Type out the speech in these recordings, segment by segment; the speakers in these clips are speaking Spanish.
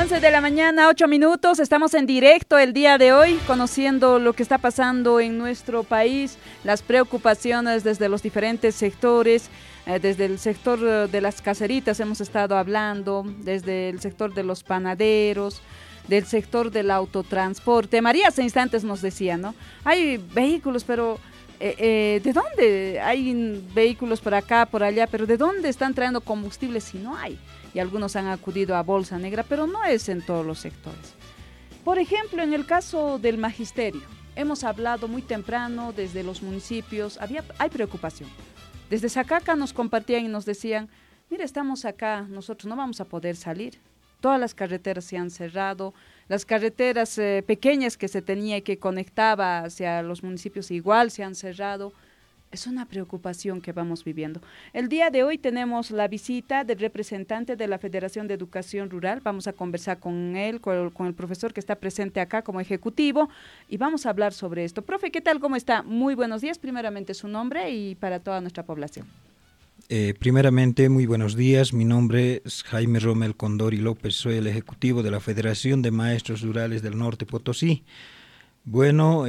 11 de la mañana, 8 minutos. Estamos en directo el día de hoy, conociendo lo que está pasando en nuestro país, las preocupaciones desde los diferentes sectores, desde el sector de las caseritas hemos estado hablando, desde el sector de los panaderos, del sector del autotransporte. María hace instantes nos decía, ¿no? Hay vehículos, pero ¿de dónde? Hay vehículos por acá, por allá, pero ¿de dónde están trayendo combustible si no hay? Y algunos han acudido a Bolsa Negra, pero no es en todos los sectores. Por ejemplo, en el caso del magisterio, hemos hablado muy temprano desde los municipios, hay preocupación. Desde Sacaca nos compartían y nos decían, mira, estamos acá, nosotros no vamos a poder salir. Todas las carreteras se han cerrado, las carreteras pequeñas que se tenía y que conectaba hacia los municipios igual se han cerrado. Es una preocupación que vamos viviendo. El día de hoy tenemos la visita del representante de la Federación de Educación Rural. Vamos a conversar con él, con el profesor que está presente acá como ejecutivo, y vamos a hablar sobre esto. Profe, ¿qué tal? ¿Cómo está? Muy buenos días. Primeramente su nombre y para toda nuestra población. Primeramente, muy buenos días. Mi nombre es Jaime Romel Condori López. Soy el ejecutivo de la Federación de Maestros Rurales del Norte Potosí. Bueno,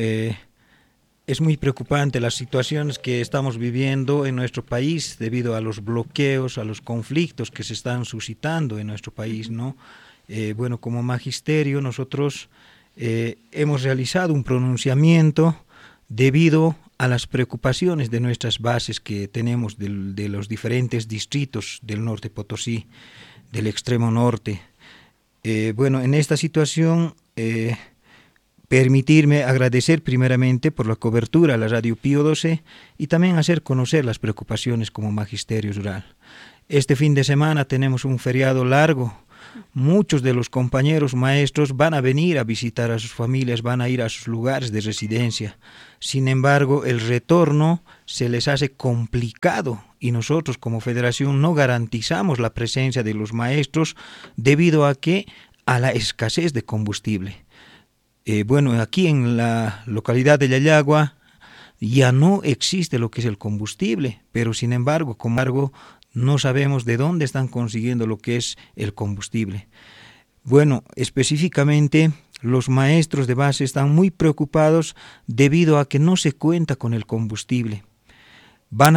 es muy preocupante las situaciones que estamos viviendo en nuestro país debido a los bloqueos, a los conflictos que se están suscitando en nuestro país, ¿no? Bueno, como magisterio nosotros hemos realizado un pronunciamiento debido a las preocupaciones de nuestras bases que tenemos de los diferentes distritos del norte Potosí, del extremo norte. Bueno, en esta situación permitirme agradecer primeramente por la cobertura a la Radio Pío 12 y también hacer conocer las preocupaciones como magisterio rural. Este fin de semana tenemos un feriado largo. Muchos de los compañeros maestros van a venir a visitar a sus familias, van a ir a sus lugares de residencia. Sin embargo, el retorno se les hace complicado y nosotros como federación no garantizamos la presencia de los maestros debido a la escasez de combustible. Bueno, aquí en la localidad de Yayagua ya no existe lo que es el combustible, pero sin embargo, no sabemos de dónde están consiguiendo lo que es el combustible. Bueno, específicamente los maestros de base están muy preocupados debido a que no se cuenta con el combustible. Van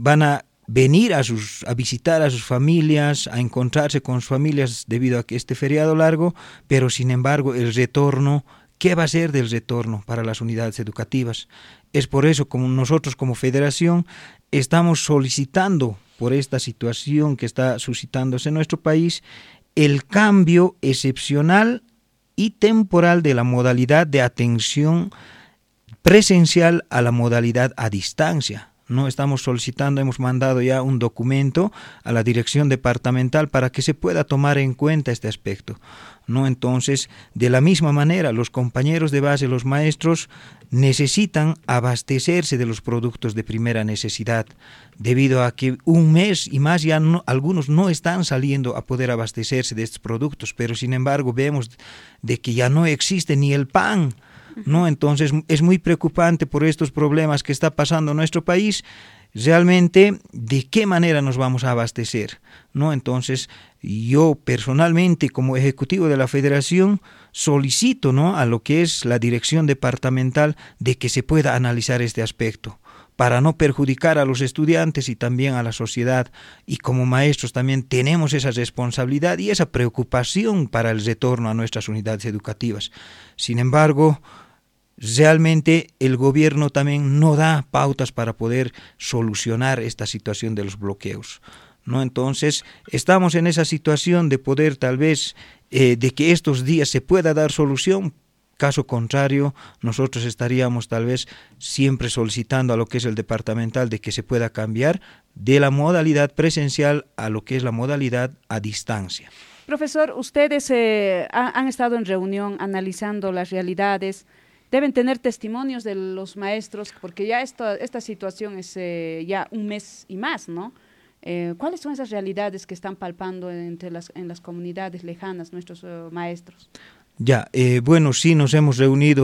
a venir a visitar a sus familias, a encontrarse con sus familias debido a que este feriado largo, pero sin embargo el retorno, ¿qué va a ser del retorno para las unidades educativas? Es por eso como nosotros como federación estamos solicitando por esta situación que está suscitándose en nuestro país el cambio excepcional y temporal de la modalidad de atención presencial a la modalidad a distancia. No estamos solicitando, hemos mandado ya un documento a la dirección departamental para que se pueda tomar en cuenta este aspecto, ¿no? Entonces, de la misma manera, los compañeros de base, los maestros, necesitan abastecerse de los productos de primera necesidad, debido a que un mes y más ya algunos no están saliendo a poder abastecerse de estos productos, pero sin embargo vemos de que ya no existe ni el pan, ¿no? Entonces es muy preocupante por estos problemas que está pasando en nuestro país. Realmente, ¿de qué manera nos vamos a abastecer? ¿No? Entonces, yo personalmente, como ejecutivo de la federación, solicito, ¿no?, a lo que es la dirección departamental de que se pueda analizar este aspecto para no perjudicar a los estudiantes y también a la sociedad. Y como maestros también tenemos esa responsabilidad y esa preocupación para el retorno a nuestras unidades educativas. Sin embargo, realmente el gobierno también no da pautas para poder solucionar esta situación de los bloqueos, ¿no? Entonces, estamos en esa situación de poder tal vez, de que estos días se pueda dar solución. Caso contrario, nosotros estaríamos tal vez siempre solicitando a lo que es el departamental de que se pueda cambiar de la modalidad presencial a lo que es la modalidad a distancia. Profesor, ustedes han estado en reunión analizando las realidades. Deben tener testimonios de los maestros, porque ya esta situación es ya un mes y más, ¿no? ¿Cuáles son esas realidades que están palpando en las comunidades lejanas nuestros maestros? Ya, bueno, sí nos hemos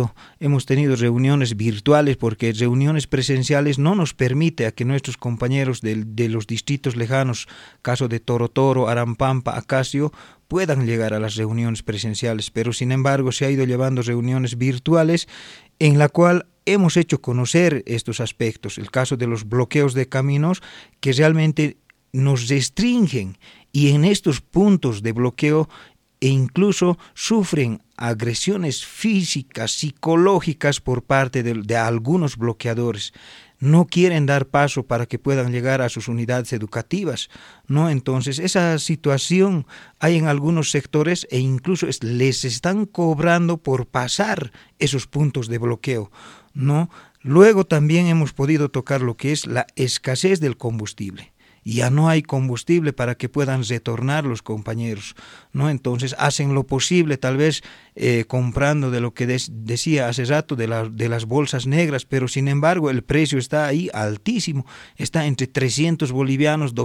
tenido reuniones virtuales porque reuniones presenciales no nos permite a que nuestros compañeros de los distritos lejanos, caso de Toro Toro, Arampampa, Acacio, puedan llegar a las reuniones presenciales, pero sin embargo se ha ido llevando reuniones virtuales en la cual hemos hecho conocer estos aspectos, el caso de los bloqueos de caminos que realmente nos restringen y en estos puntos de bloqueo e incluso sufren agresiones físicas, psicológicas por parte de algunos bloqueadores. No quieren dar paso para que puedan llegar a sus unidades educativas, ¿no? Entonces, esa situación hay en algunos sectores e incluso les están cobrando por pasar esos puntos de bloqueo, ¿no? Luego también hemos podido tocar lo que es la escasez del combustible. Ya no hay combustible para que puedan retornar los compañeros, ¿no? Entonces hacen lo posible, tal vez comprando de lo que decía hace rato, de las bolsas negras, pero sin embargo el precio está ahí altísimo, está entre 300 bolivianos,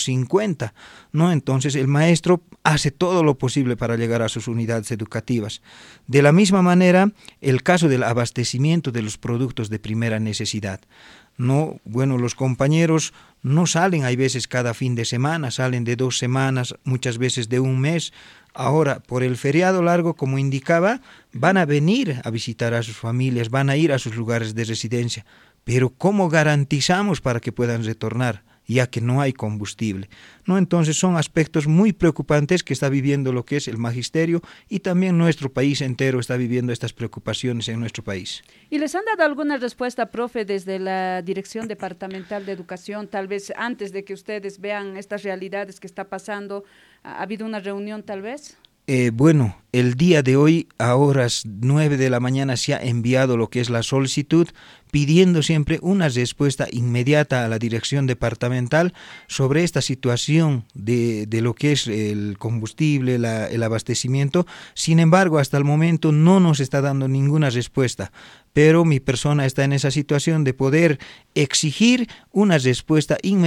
250, ¿no? Entonces el maestro hace todo lo posible para llegar a sus unidades educativas. De la misma manera, el caso del abastecimiento de los productos de primera necesidad. No, bueno, los compañeros no salen, hay veces cada fin de semana, salen de 2 semanas, muchas veces de un mes. Ahora, por el feriado largo, como indicaba, van a venir a visitar a sus familias, van a ir a sus lugares de residencia. Pero ¿cómo garantizamos para que puedan retornar? Ya que no hay combustible, ¿no? Entonces son aspectos muy preocupantes que está viviendo lo que es el magisterio y también nuestro país entero está viviendo estas preocupaciones en nuestro país. ¿Y les han dado alguna respuesta, profe, desde la Dirección Departamental de Educación? Tal vez antes de que ustedes vean estas realidades que está pasando, ¿ha habido una reunión tal vez? Bueno, el día de hoy a horas 9 de la mañana se ha enviado lo que es la solicitud pidiendo siempre una respuesta inmediata a la dirección departamental sobre esta situación de lo que es el combustible, el abastecimiento. Sin embargo, hasta el momento no nos está dando ninguna respuesta, pero mi persona está en esa situación de poder exigir una respuesta inmediata